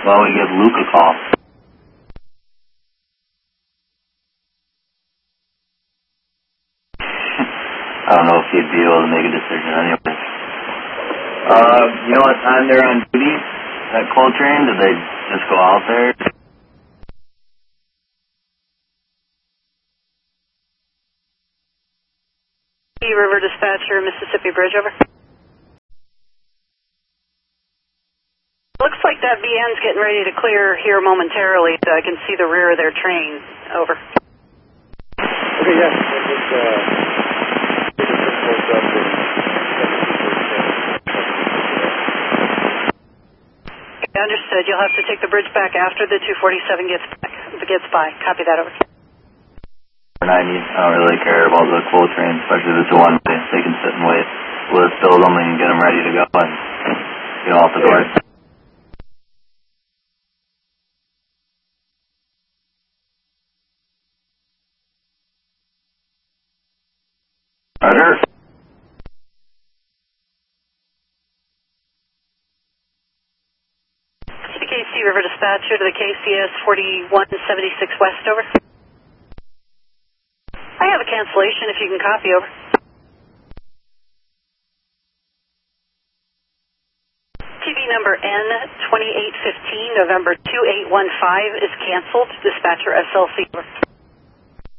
Well, we give Luke a call. I don't know if he'd be able to make a decision anyway. You know what time they're on duty at Coltrane? Did they just go out there? River Dispatcher, Mississippi Bridge, over. Looks like that VN's getting ready to clear here momentarily. I can see the rear of their train. Over. Okay, yes. Understood. You'll have to take the bridge back after the 247 gets by. Copy that, over. 90. I don't really care about the Coltrane, especially if it's a one-way. They can sit and wait. We'll just build them and get them ready to go and get off the door. Roger. CKC River Dispatcher to the KCS 4176 West, over. I have a cancellation if you can copy, over. TV number N2815, November 2815 is canceled. Dispatcher SLC, over.